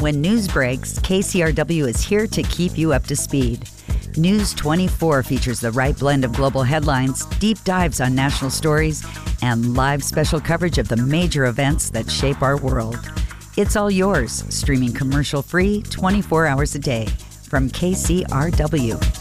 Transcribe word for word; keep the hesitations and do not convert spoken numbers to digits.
When news breaks, K C R W is here to keep you up to speed. News twenty-four features the right blend of global headlines, deep dives on national stories, and live special coverage of the major events that shape our world. It's all yours, streaming commercial-free twenty-four hours a day from K C R W.